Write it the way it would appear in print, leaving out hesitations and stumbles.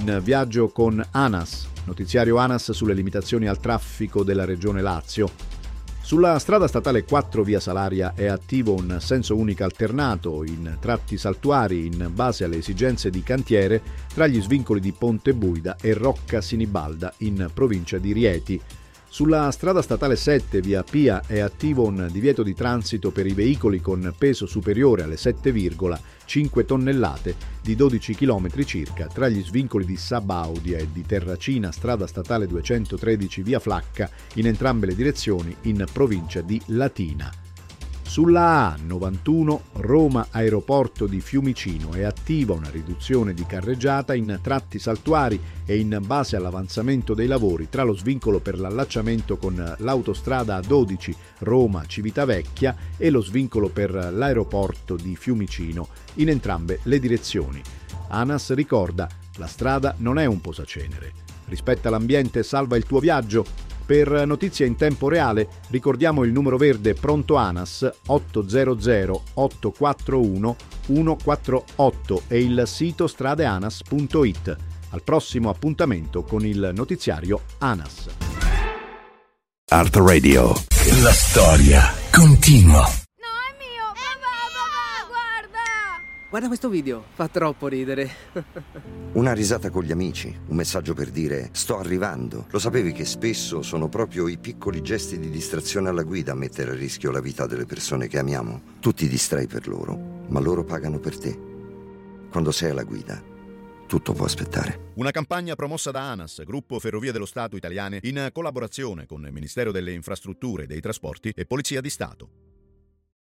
in viaggio con ANAS, notiziario ANAS sulle limitazioni al traffico della regione Lazio. Sulla strada statale 4 via Salaria è attivo un senso unico alternato in tratti saltuari in base alle esigenze di cantiere tra gli svincoli di Ponte Buida e Rocca Sinibalda in provincia di Rieti. Sulla strada statale 7 via Pia è attivo un divieto di transito per i veicoli con peso superiore alle 7,5 tonnellate di 12 km circa tra gli svincoli di Sabaudia e di Terracina, strada statale 213 via Flacca, in entrambe le direzioni in provincia di Latina. Sulla A91 Roma Aeroporto di Fiumicino è attiva una riduzione di carreggiata in tratti saltuari e in base all'avanzamento dei lavori tra lo svincolo per l'allacciamento con l'autostrada A12 Roma Civitavecchia e lo svincolo per l'aeroporto di Fiumicino in entrambe le direzioni. ANAS ricorda: la strada non è un posacenere. Rispetta l'ambiente e salva il tuo viaggio. Per notizie in tempo reale ricordiamo il numero verde pronto ANAS 800 841 148 e il sito stradeanas.it. Al prossimo appuntamento con il notiziario ANAS. Art Radio, la storia continua. Guarda questo video, fa troppo ridere. Una risata con gli amici, un messaggio per dire sto arrivando. Lo sapevi che spesso sono proprio i piccoli gesti di distrazione alla guida a mettere a rischio la vita delle persone che amiamo? Tu ti distrai per loro, ma loro pagano per te. Quando sei alla guida, tutto può aspettare. Una campagna promossa da ANAS, Gruppo Ferrovie dello Stato Italiane, in collaborazione con il Ministero delle Infrastrutture e dei Trasporti e Polizia di Stato.